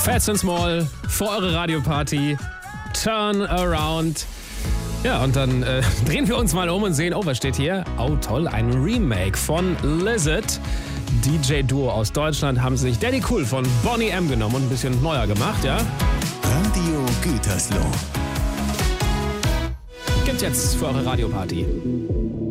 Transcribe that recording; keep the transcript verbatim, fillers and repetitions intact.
Fats and Small für eure Radioparty. Turn Around. Ja, und dann äh, drehen wir uns mal um und sehen, oh, was steht hier? Oh, toll, ein Remake von Lizard. D J-Duo aus Deutschland haben sich Daddy Cool von Boney M genommen und ein bisschen neuer gemacht, ja? Radio Gütersloh. Gibt's jetzt für eure Radioparty.